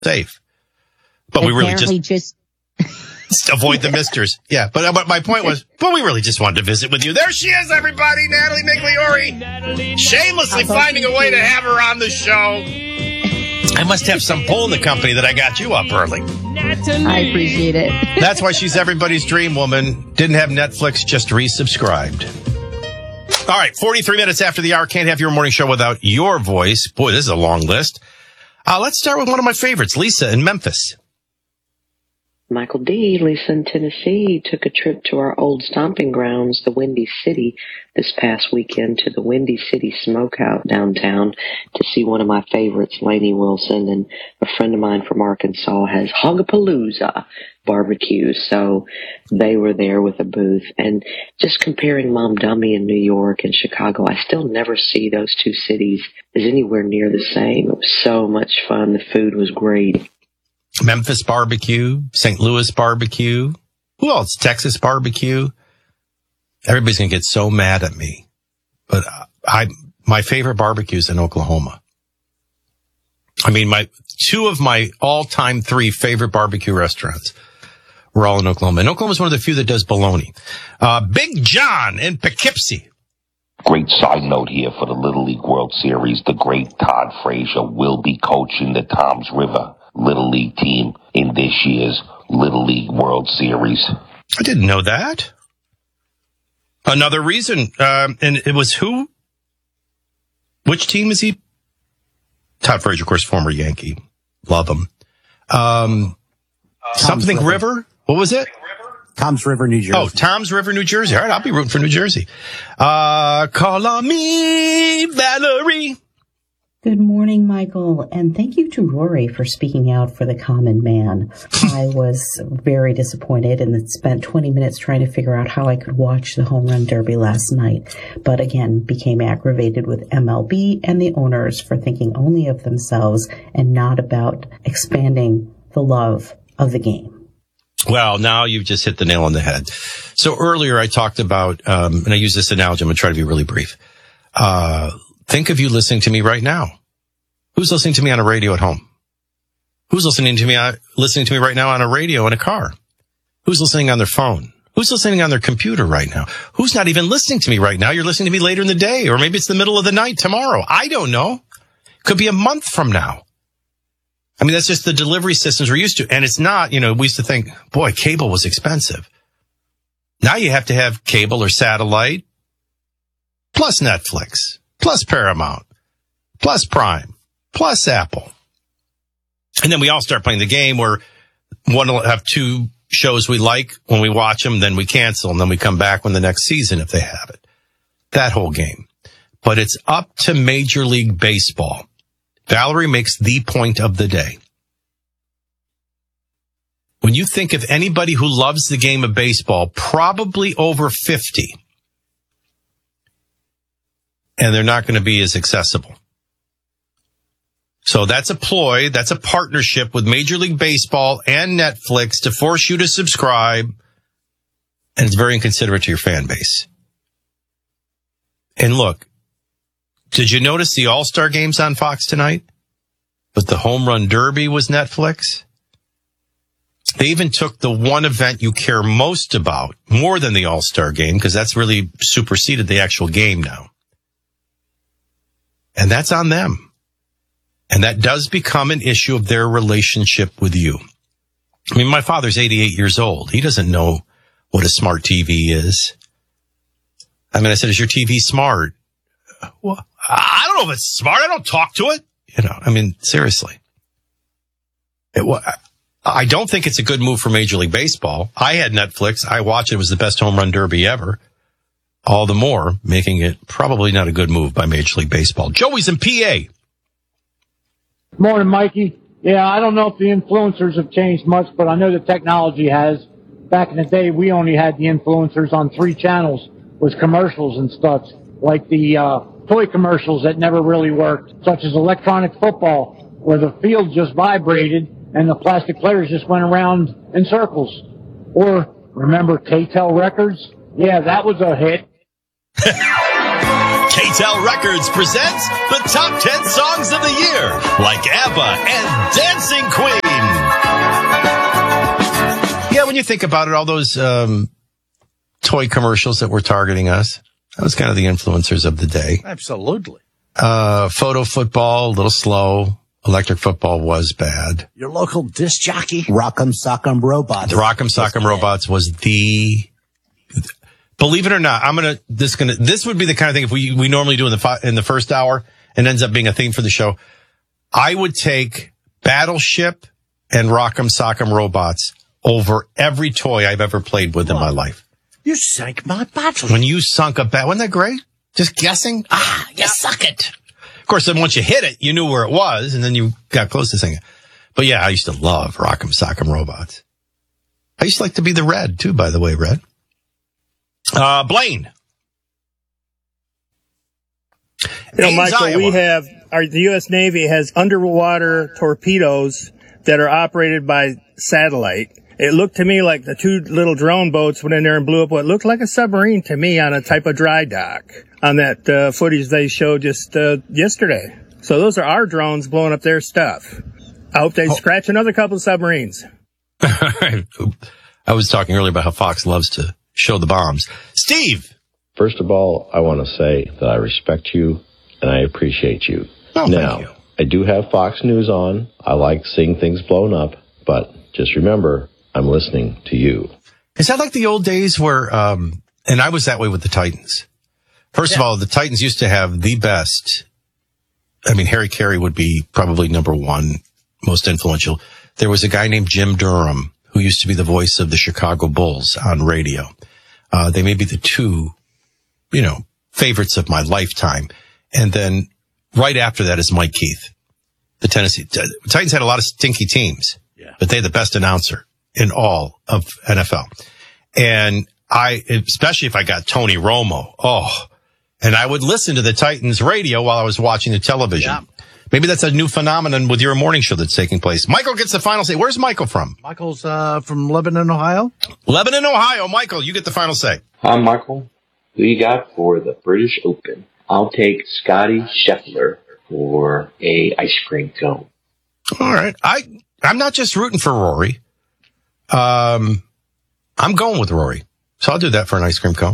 safe. But we really just avoid the misters. Yeah, but my point was, we really just wanted to visit with you. There she is, everybody, Natalie Migliore. Shamelessly finding a way to have her on the show. I must have some pull in the company that I got you up early. I appreciate it. That's why she's everybody's dream woman. Didn't have Netflix, just resubscribed. All right, 43 minutes after the hour. Can't have your morning show without your voice. Boy, this is a long list. Let's start with one of my favorites, Lisa in Memphis. Michael D., Lisa in Tennessee, took a trip to our old stomping grounds, the Windy City, this past weekend to the Windy City Smokeout downtown to see one of my favorites, Lainey Wilson, and a friend of mine from Arkansas has Hogapalooza barbecue, so they were there with a booth. And just comparing Mom Dummy in New York and Chicago, I still never see those two cities as anywhere near the same. It was so much fun. The food was great. Memphis barbecue, St. Louis barbecue. Who else? Texas barbecue. Everybody's going to get so mad at me. But my favorite barbecues in Oklahoma. I mean, two of my all-time 3 favorite barbecue restaurants were all in Oklahoma. And Oklahoma's one of the few that does bologna. Big John in Poughkeepsie. Great side note here for the Little League World Series. The great Todd Frazier will be coaching the Toms River Little League team in this year's Little League World Series. I didn't know that. Another reason, and it was who? Which team is he? Todd Frazier, of course, former Yankee. Love him. Something River. What was it? Toms River, New Jersey. Oh, Toms River, New Jersey. All right, I'll be rooting for New Jersey. Call on me, Valerie. Good morning, Michael, and thank you to Rory for speaking out for the common man. I was very disappointed and spent 20 minutes trying to figure out how I could watch the Home Run Derby last night, but again became aggravated with MLB and the owners for thinking only of themselves and not about expanding the love of the game. Well, now you've just hit the nail on the head. So earlier I talked about, and I use this analogy, I'm going to try to be really brief. Think of you listening to me right now. Who's listening to me on a radio at home? Who's listening to me right now on a radio in a car? Who's listening on their phone? Who's listening on their computer right now? Who's not even listening to me right now? You're listening to me later in the day, or maybe it's the middle of the night tomorrow. I don't know. Could be a month from now. I mean, that's just the delivery systems we're used to. And it's not, we used to think, boy, cable was expensive. Now you have to have cable or satellite, plus Netflix, plus Paramount, plus Prime, plus Apple. And then we all start playing the game where one will have 2 shows we like when we watch them, then we cancel, and then we come back when the next season if they have it. That whole game. But it's up to Major League Baseball. Valerie makes the point of the day. When you think of anybody who loves the game of baseball, probably over 50, and they're not going to be as accessible. So that's a ploy. That's a partnership with Major League Baseball and Netflix to force you to subscribe. And it's very inconsiderate to your fan base. And look, did you notice the All-Star games on Fox tonight? But the Home Run Derby was Netflix. They even took the one event you care most about, more than the All-Star game, because that's really superseded the actual game now. And that's on them. And that does become an issue of their relationship with you. I mean, my father's 88 years old. He doesn't know what a smart TV is. I mean, I said, is your TV smart? Well, I don't know if it's smart. I don't talk to it. I mean, seriously. I don't think it's a good move for Major League Baseball. I had Netflix. I watched it. It was the best home run derby ever. All the more making it probably not a good move by Major League Baseball. Joey's in PA. Morning, Mikey. Yeah, I don't know if the influencers have changed much, but I know the technology has. Back in the day, we only had the influencers on 3 channels with commercials and stuff, like the toy commercials that never really worked, such as electronic football, where the field just vibrated and the plastic players just went around in circles. Or, remember K-Tel Records? Yeah, that was a hit. KTEL Records presents the top 10 songs of the year, like ABBA and Dancing Queen. Yeah, when you think about it, all those toy commercials that were targeting us, that was kind of the influencers of the day. Absolutely. Photo football, a little slow. Electric football was bad. Your local disc jockey. Rock'em Sock'em Robots. The Rock'em Sock'em Robots was the... Believe it or not, this would be the kind of thing if we normally do in the first hour and ends up being a theme for the show. I would take Battleship and Rock'em Sock'em Robots over every toy I've ever played with in my life. You sank my battleship. When you sunk a bat, wasn't that great? Just guessing? You suck it. Of course, then once you hit it, you knew where it was, and then you got close to singing. But yeah, I used to love Rock'em Sock'em Robots. I used to like to be the Red, too, by the way, Red. Blaine. Michael, the U.S. Navy has underwater torpedoes that are operated by satellite. It looked to me like the two little drone boats went in there and blew up what looked like a submarine to me on a type of dry dock on that footage they showed just yesterday. So those are our drones blowing up their stuff. I hope they scratch another couple of submarines. I was talking earlier about how Fox loves to show the bombs. Steve! First of all, I want to say that I respect you and I appreciate you. Oh, now, thank you. I do have Fox News on. I like seeing things blown up, but just remember, I'm listening to you. Is that like the old days where, and I was that way with the Titans. First of all, the Titans used to have the best. I mean, Harry Carey would be probably number one, most influential. There was a guy named Jim Durham who used to be the voice of the Chicago Bulls on radio. They may be the two, favorites of my lifetime. And then right after that is Mike Keith. The Titans had a lot of stinky teams, but they had the best announcer in all of NFL. And especially if I got Tony Romo, and I would listen to the Titans radio while I was watching the television. Yeah. Maybe that's a new phenomenon with your morning show that's taking place. Michael gets the final say. Where's Michael from? Michael's from Lebanon, Ohio. Lebanon, Ohio. Michael, you get the final say. Hi, Michael. Who you got for the British Open? I'll take Scotty Scheffler for a ice cream cone. All right. I'm not just rooting for Rory. I'm going with Rory. So I'll do that for an ice cream cone.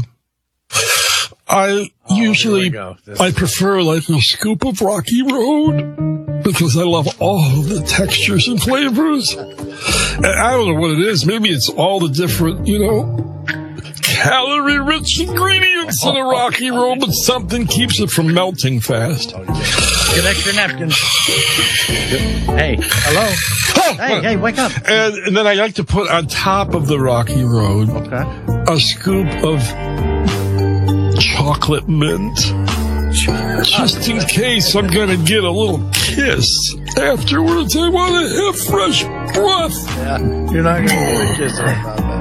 I prefer like a scoop of Rocky Road because I love all the textures and flavors. And I don't know what it is. Maybe it's all the different, calorie-rich ingredients in a Rocky Road, but something keeps it from melting fast. Get extra napkins. Hey, hello. Hey, wake up. And then I like to put on top of the Rocky Road a scoop of chocolate mint. Just in case I'm going to get a little kiss afterwards. I want to have fresh breath. Yeah, you're not going to get a kiss about that.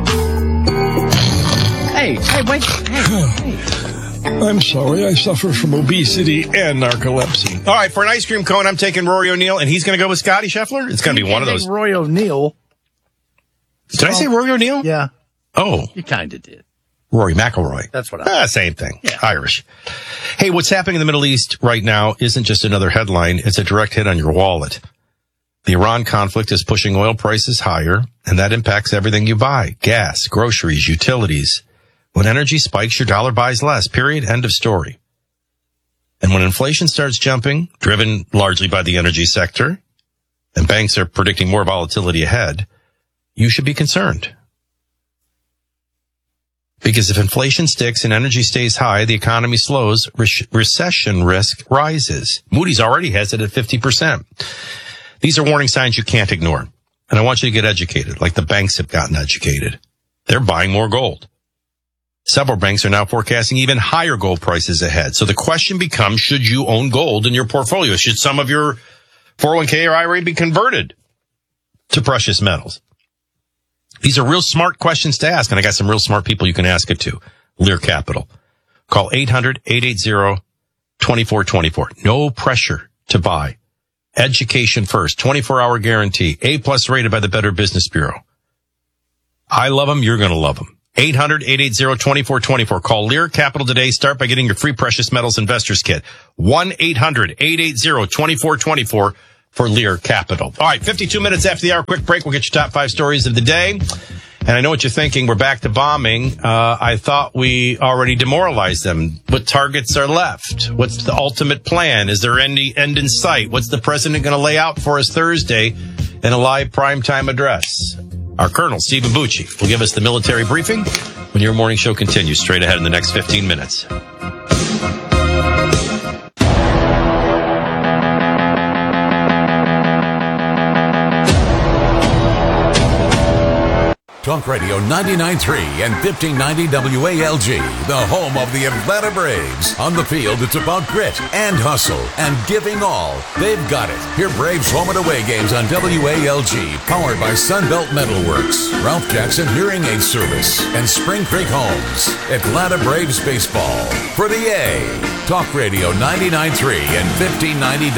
Hey, wait. Hey. I'm sorry, I suffer from obesity and narcolepsy. All right, for an ice cream cone, I'm taking Rory O'Neal, and he's going to go with Scotty Scheffler? It's going to be one of those. Rory O'Neal. Did I say Rory O'Neal? Yeah. Oh. You kind of did. Rory McIlroy. That's what I same thing. Yeah. Irish. Hey, what's happening in the Middle East right now isn't just another headline. It's a direct hit on your wallet. The Iran conflict is pushing oil prices higher, and that impacts everything you buy. Gas, groceries, utilities. When energy spikes, your dollar buys less. Period. End of story. And when inflation starts jumping, driven largely by the energy sector, and banks are predicting more volatility ahead, you should be concerned. Because if inflation sticks and energy stays high, the economy slows, recession risk rises. Moody's already has it at 50%. These are warning signs you can't ignore. And I want you to get educated, like the banks have gotten educated. They're buying more gold. Several banks are now forecasting even higher gold prices ahead. So the question becomes, should you own gold in your portfolio? Should some of your 401k or IRA be converted to precious metals? These are real smart questions to ask, and I got some real smart people you can ask it to. Lear Capital. Call 800-880-2424. No pressure to buy. Education first. 24-hour guarantee. A+ rated by the Better Business Bureau. I love them. You're going to love them. 800-880-2424. Call Lear Capital today. Start by getting your free precious metals investors kit. 1-800-880-2424 for Lear Capital. All right, 52 minutes after the hour. Quick break. We'll get your top 5 stories of the day. And I know what you're thinking. We're back to bombing. I thought we already demoralized them. What targets are left? What's the ultimate plan? Is there any end in sight? What's the president going to lay out for us Thursday in a live primetime address? Our Colonel, Stephen Bucci, will give us the military briefing when your morning show continues straight ahead in the next 15 minutes. Talk Radio 99.3 and 1590 WALG, the home of the Atlanta Braves. On the field, it's about grit and hustle and giving all. They've got it. Hear Braves home and away games on WALG, powered by Sunbelt Metalworks, Ralph Jackson Hearing Aid Service, and Spring Creek Homes. Atlanta Braves baseball for the A. Talk Radio 99.3 and 1590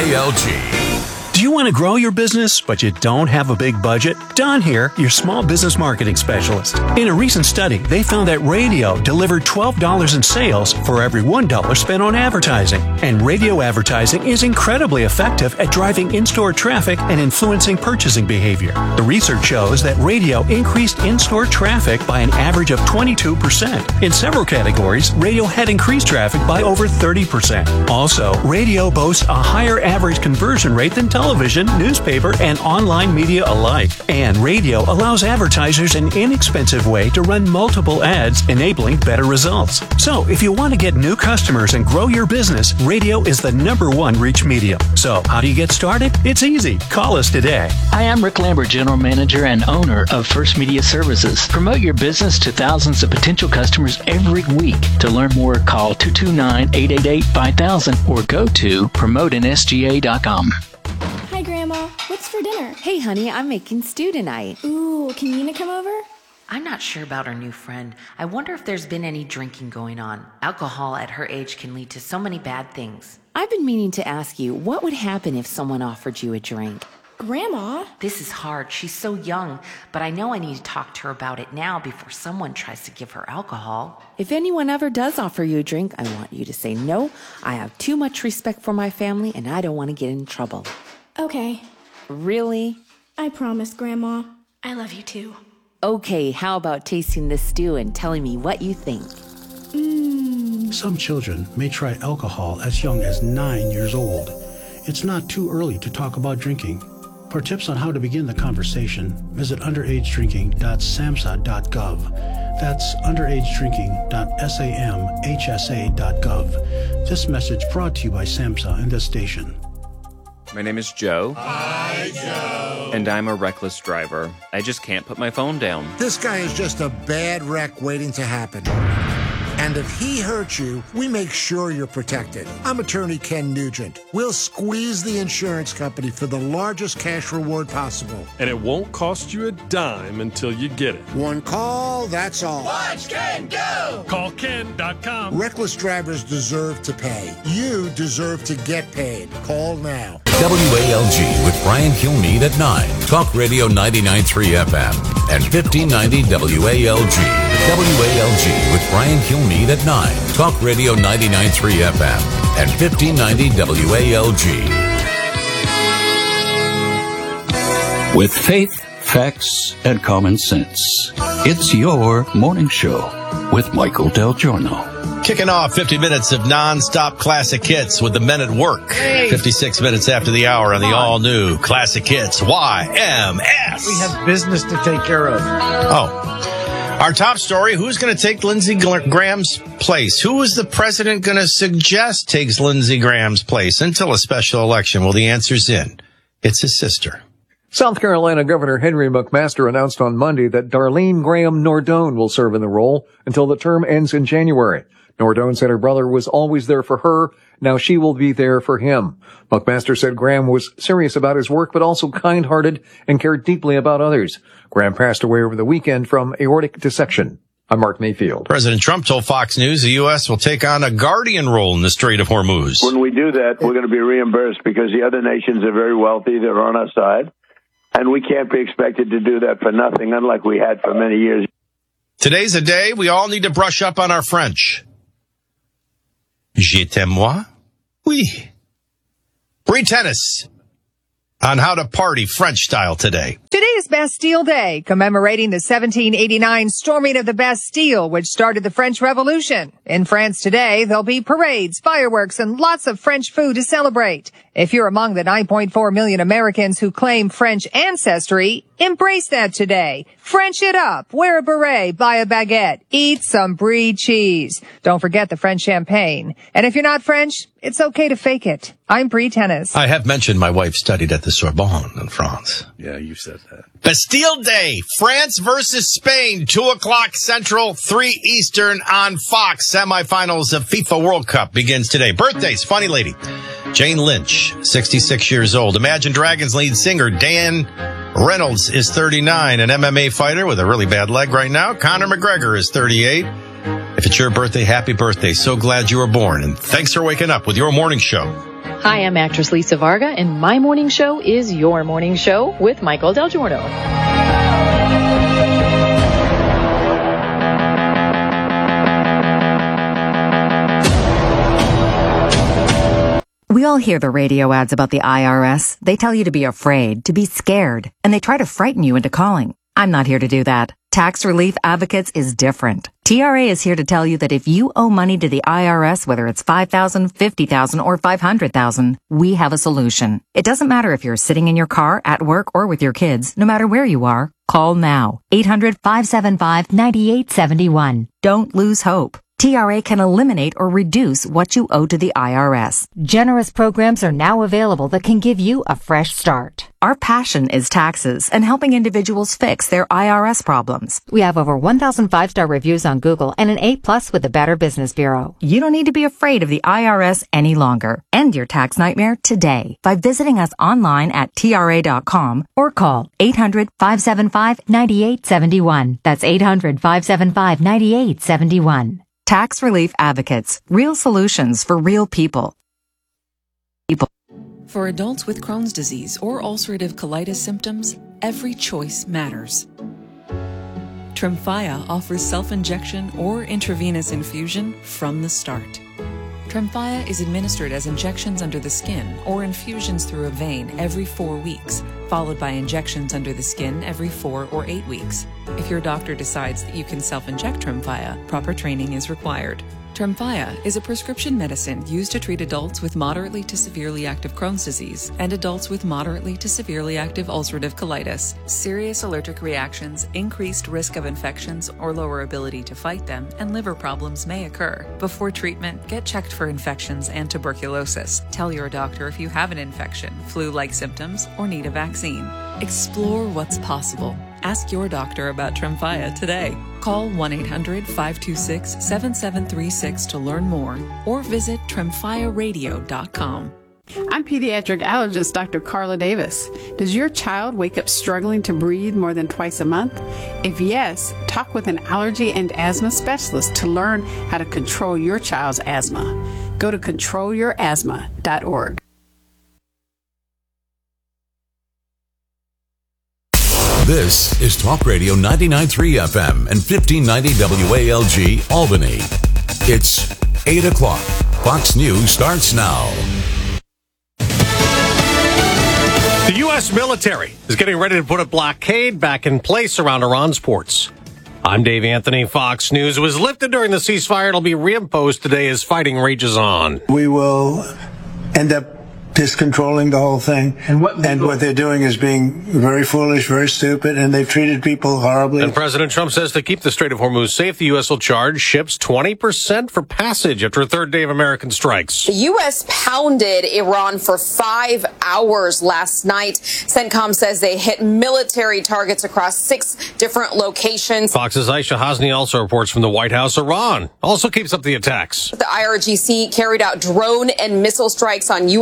WALG. Do you want to grow your business, but you don't have a big budget? Don here, your small business marketing specialist. In a recent study, they found that radio delivered $12 in sales for every $1 spent on advertising. And radio advertising is incredibly effective at driving in-store traffic and influencing purchasing behavior. The research shows that radio increased in-store traffic by an average of 22%. In several categories, radio had increased traffic by over 30%. Also, radio boasts a higher average conversion rate than television, newspaper, and online media alike. And radio allows advertisers an inexpensive way to run multiple ads, enabling better results. So, if you want to get new customers and grow your business, radio is the #1 reach medium. So, how do you get started? It's easy. Call us today. Hi, I'm Rick Lambert, General Manager and owner of First Media Services. Promote your business to thousands of potential customers every week. To learn more, call 229-888-5000 or go to promoteansga.com. Hi, Grandma. What's for dinner? Hey, honey, I'm making stew tonight. Ooh, can Nina come over? I'm not sure about our new friend. I wonder if there's been any drinking going on. Alcohol at her age can lead to so many bad things. I've been meaning to ask you, what would happen if someone offered you a drink? Grandma? This is hard. She's so young, but I know I need to talk to her about it now before someone tries to give her alcohol. If anyone ever does offer you a drink, I want you to say no. I have too much respect for my family, and I don't want to get in trouble. Okay. Really? I promise, Grandma. I love you too. Okay, how about tasting this stew and telling me what you think? Some children may try alcohol as young as 9 years old. It's not too early to talk about drinking. For tips on how to begin the conversation, visit underagedrinking.samhsa.gov. That's underagedrinking.samhsa.gov. This message brought to you by SAMHSA and this station. My name is Joe. Hi, Joe. And I'm a reckless driver. I just can't put my phone down. This guy is just a bad wreck waiting to happen. And if he hurts you, we make sure you're protected. I'm attorney Ken Nugent. We'll squeeze the insurance company for the largest cash reward possible. And it won't cost you a dime until you get it. One call, that's all. Watch Ken go! Call Ken.com. Reckless drivers deserve to pay. You deserve to get paid. Call now. WALG with Brian Kilmeade at 9. Talk Radio 99.3 FM and 1590 WALG. WALG with Brian Kilmeade at 9. Talk Radio 99.3 FM and 1590 WALG. With faith, facts, and common sense, it's your morning show with Michael Del Giorno. Kicking off 50 minutes of non-stop classic hits with the Men at Work. Hey. 56 minutes after the hour on the all-new Classic Hits YMS. We have business to take care of. Oh. Our top story, who's going to take Lindsey Graham's place? Who is the president going to suggest takes Lindsey Graham's place until a special election? Well, the answer's in. It's his sister. South Carolina Governor Henry McMaster announced on Monday that Darlene Graham Nordone will serve in the role until the term ends in January. Nordone said her brother was always there for her. Now she will be there for him. McMaster said Graham was serious about his work, but also kind-hearted and cared deeply about others. Graham passed away over the weekend from aortic dissection. I'm Mark Mayfield. President Trump told Fox News the U.S. will take on a guardian role in the Strait of Hormuz. When we do that, we're going to be reimbursed because the other nations are very wealthy. They're on our side. And we can't be expected to do that for nothing, unlike we had for many years. Today's a day we all need to brush up on our French. Je t'aime moi? Oui. Bree Tennis on how to party French style today. Today is Bastille Day, commemorating the 1789 storming of the Bastille, which started the French Revolution. In France today, there'll be parades, fireworks, and lots of French food to celebrate. If you're among the 9.4 million Americans who claim French ancestry, embrace that today. French it up, wear a beret, buy a baguette, eat some brie cheese. Don't forget the French champagne. And if you're not French, it's okay to fake it. I'm Bree Tennis. I have mentioned my wife studied at the Sorbonne in France. Yeah, you said that. Bastille Day, France versus Spain, 2:00 Central, 3 Eastern on Fox. Semifinals of FIFA World Cup begins today. Birthdays, funny lady. Jane Lynch, 66 years old. Imagine Dragons lead singer Dan Reynolds is 39, an MMA fighter with a really bad leg right now. Conor McGregor is 38. If it's your birthday, happy birthday. So glad you were born. And thanks for waking up with your morning show. Hi, I'm actress Lisa Varga, and my morning show is your morning show with Michael Del Giorno. We all hear the radio ads about the IRS. They tell you to be afraid, to be scared, and they try to frighten you into calling. I'm not here to do that. Tax Relief Advocates is different. TRA is here to tell you that if you owe money to the IRS, whether it's $5,000, $50,000, or $500,000, we have a solution. It doesn't matter if you're sitting in your car, at work, or with your kids. No matter where you are, call now. 800-575-9871. Don't lose hope. TRA can eliminate or reduce what you owe to the IRS. Generous programs are now available that can give you a fresh start. Our passion is taxes and helping individuals fix their IRS problems. We have over 1,000 5-star reviews on Google and an A+ with the Better Business Bureau. You don't need to be afraid of the IRS any longer. End your tax nightmare today by visiting us online at TRA.com or call 800-575-9871. That's 800-575-9871. Tax Relief Advocates. Real solutions for real people. For adults with Crohn's disease or ulcerative colitis symptoms, every choice matters. Tremfya offers self-injection or intravenous infusion from the start. Tremfya is administered as injections under the skin or infusions through a vein every 4 weeks, followed by injections under the skin every 4 or 8 weeks. If your doctor decides that you can self-inject Tremfya, proper training is required. Tremfya is a prescription medicine used to treat adults with moderately to severely active Crohn's disease and adults with moderately to severely active ulcerative colitis. Serious allergic reactions, increased risk of infections or lower ability to fight them, and liver problems may occur. Before treatment, get checked for infections and tuberculosis. Tell your doctor if you have an infection, flu-like symptoms, or need a vaccine. Explore what's possible. Ask your doctor about Tremfya today. Call 1-800-526-7736 to learn more or visit tremfyaradio.com. I'm pediatric allergist Dr. Carla Davis. Does your child wake up struggling to breathe more than twice a month? If yes, talk with an allergy and asthma specialist to learn how to control your child's asthma. Go to controlyourasthma.org. This is Talk Radio 99.3 FM and 1590 WALG Albany. It's 8 o'clock. Fox News starts now. The U.S. military is getting ready to put a blockade back in place around Iran's ports. I'm Dave Anthony. Fox News was lifted during the ceasefire. It'll be reimposed today as fighting rages on. We will end up discontrolling the whole thing. And what they're doing is being very foolish, very stupid, and they've treated people horribly. And President Trump says to keep the Strait of Hormuz safe, the U.S. will charge ships 20% for passage after a third day of American strikes. The U.S. pounded Iran for 5 hours last night. CENTCOM says they hit military targets across 6 different locations. Fox's Aisha Hasni also reports from the White House. Iran also keeps up the attacks. The IRGC carried out drone and missile strikes on U.S. military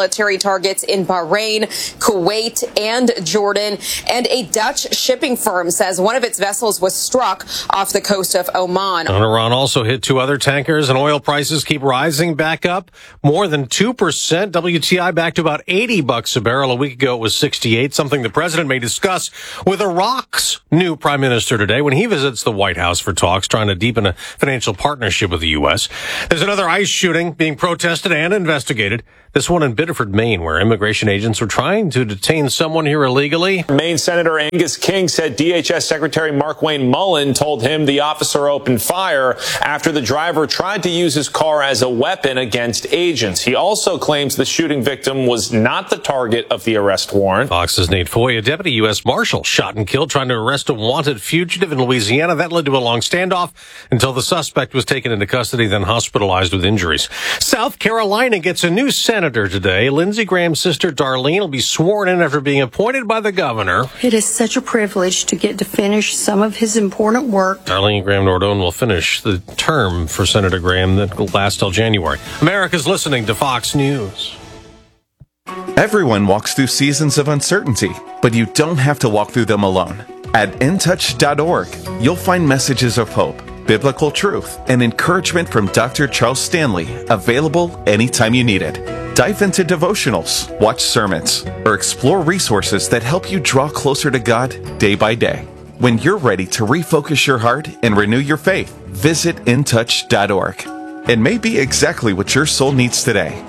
military targets in Bahrain, Kuwait, and Jordan. And a Dutch shipping firm says one of its vessels was struck off the coast of Oman. And Iran also hit 2 other tankers, and oil prices keep rising back up more than 2%. WTI back to about $80 a barrel. A week ago, it was 68, something the president may discuss with Iraq's new prime minister today when he visits the White House for talks trying to deepen a financial partnership with the U.S. There's another ICE shooting being protested and investigated. This one in Biddeford, Maine, where immigration agents were trying to detain someone here illegally. Maine Senator Angus King said DHS Secretary Markwayne Mullen told him the officer opened fire after the driver tried to use his car as a weapon against agents. He also claims the shooting victim was not the target of the arrest warrant. Fox's Nate Foy, a deputy U.S. Marshal, shot and killed trying to arrest a wanted fugitive in Louisiana. That led to a long standoff until the suspect was taken into custody, then hospitalized with injuries. South Carolina gets a new senator today. Lindsey Graham's sister Darlene will be sworn in after being appointed by the governor. It is such a privilege to get to finish some of his important work. Darlene Graham Nordone will finish the term for Senator Graham that will last till January. America's listening to Fox News. Everyone walks through seasons of uncertainty, but you don't have to walk through them alone. At intouch.org, you'll find messages of hope, biblical truth, and encouragement from Dr. Charles Stanley, available anytime you need it. Dive into devotionals, watch sermons, or explore resources that help you draw closer to God day by day. When you're ready to refocus your heart and renew your faith, visit intouch.org. It may be exactly what your soul needs today.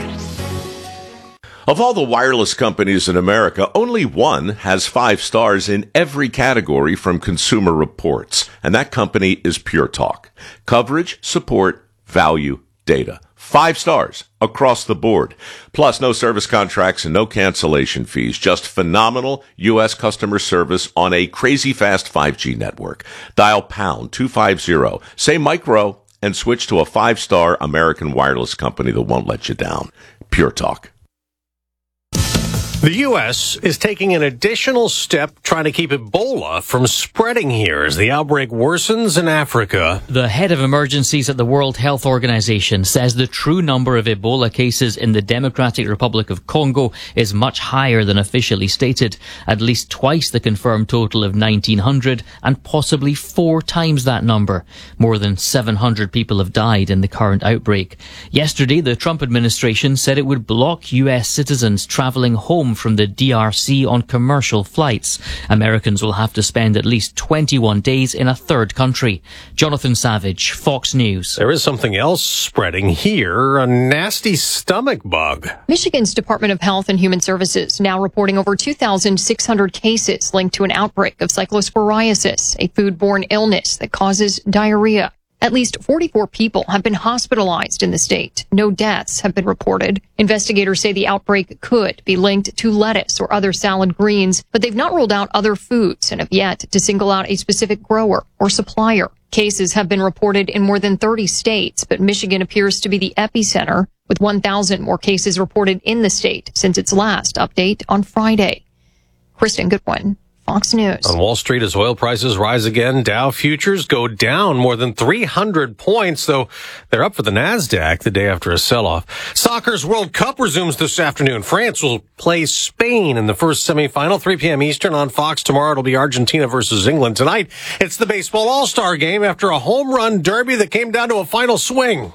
Of all the wireless companies in America, only one has 5 stars in every category from Consumer Reports, and that company is Pure Talk. Coverage, support, value, data. 5 stars across the board. Plus, no service contracts and no cancellation fees. Just phenomenal U.S. customer service on a crazy fast 5G network. Dial pound 250, say micro, and switch to a 5-star American wireless company that won't let you down. Pure Talk. The U.S. is taking an additional step trying to keep Ebola from spreading here as the outbreak worsens in Africa. The head of emergencies at the World Health Organization says the true number of Ebola cases in the Democratic Republic of Congo is much higher than officially stated, at least twice the confirmed total of 1,900 and possibly 4 times that number. More than 700 people have died in the current outbreak. Yesterday, the Trump administration said it would block U.S. citizens traveling home from the DRC on commercial flights. Americans will have to spend at least 21 days in a third country. Jonathan Savage, Fox News. There is something else spreading here, a nasty stomach bug. Michigan's Department of Health and Human Services now reporting over 2,600 cases linked to an outbreak of cyclosporiasis, a foodborne illness that causes diarrhea. At least 44 people have been hospitalized in the state. No deaths have been reported. Investigators say the outbreak could be linked to lettuce or other salad greens, but they've not ruled out other foods and have yet to single out a specific grower or supplier. Cases have been reported in more than 30 states, but Michigan appears to be the epicenter, with 1,000 more cases reported in the state since its last update on Friday. Kristen Goodwin, Fox News. On Wall Street, as oil prices rise again, Dow futures go down more than 300 points, though they're up for the NASDAQ the day after a sell-off. Soccer's World Cup resumes this afternoon. France will play Spain in the first semifinal, 3 p.m. Eastern on Fox. Tomorrow it'll be Argentina versus England. Tonight, it's the baseball all-star game after a home run derby that came down to a final swing.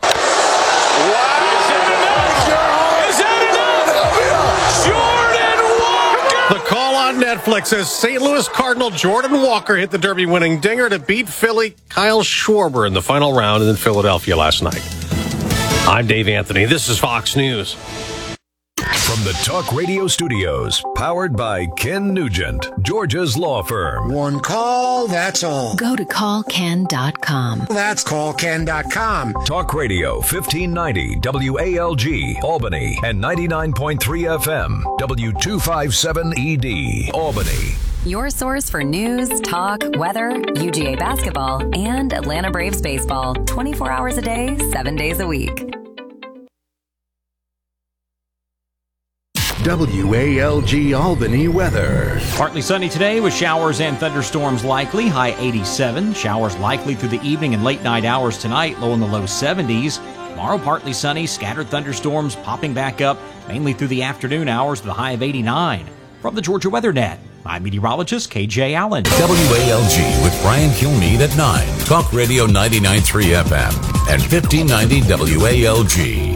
The call on Netflix says St. Louis Cardinal Jordan Walker hit the Derby-winning dinger to beat Philly Kyle Schwarber in the final round in Philadelphia last night. I'm Dave Anthony. This is Fox News. From the Talk Radio Studios, powered by Ken Nugent, Georgia's law firm. One call, that's all. Go to callken.com. That's callken.com. Talk Radio 1590 WALG, Albany, and 99.3 FM, W257ED, Albany. Your source for news, talk, weather, UGA basketball, and Atlanta Braves baseball. 24 hours a day, 7 days a week. WALG Albany weather. Partly sunny today with showers and thunderstorms likely. High 87. Showers likely through the evening and late night hours tonight. Low in the low 70s. Tomorrow partly sunny. Scattered thunderstorms popping back up. mainly through the afternoon hours with a high of 89. From the Georgia Weather Net, I'm meteorologist KJ Allen. WALG with Brian Kilmeade at 9. Talk Radio 99.3 FM and 1590 WALG.